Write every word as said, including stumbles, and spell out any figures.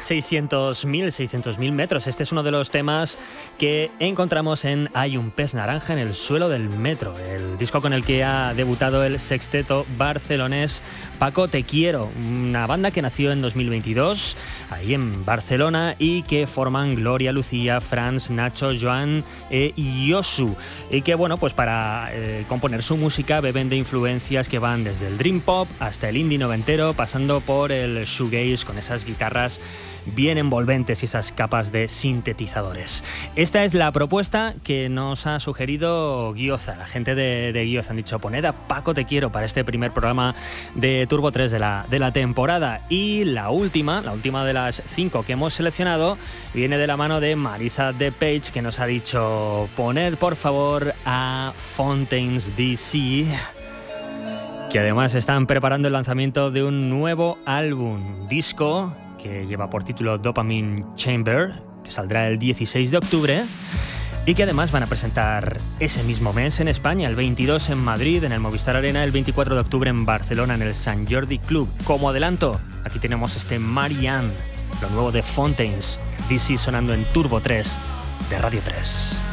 seiscientos mil metros. Este es uno de los temas que encontramos en Hay un pez naranja en el suelo del metro, el disco con el que ha debutado el sexteto barcelonés Paco Te Quiero, una banda que nació en dos mil veintidós ahí en Barcelona y que forman Gloria, Lucía, Franz, Nacho, Joan e Yosu, y que bueno, pues para eh, componer su música beben de influencias que van desde el dream pop hasta el indie noventero, pasando por el shoegaze con esas guitarras bien envolventes y esas capas de sintetizadores. Esta es la propuesta que nos ha sugerido Gioza. La gente de, de Gioza han dicho: poned a Paco Te Quiero para este primer programa de Turbo tres de la, de la temporada. Y la última, la última de las cinco que hemos seleccionado, viene de la mano de Marisa De Page, que nos ha dicho: poned por favor a Fontaines D C, que además están preparando el lanzamiento de un nuevo álbum, disco que lleva por título Dopamine Chamber, que saldrá el dieciséis de octubre y que además van a presentar ese mismo mes en España, el veintidós en Madrid, en el Movistar Arena, el veinticuatro de octubre en Barcelona, en el Sant Jordi Club. Como adelanto, aquí tenemos este Marianne, lo nuevo de Fontaines D C, sonando en Turbo tres de Radio tres.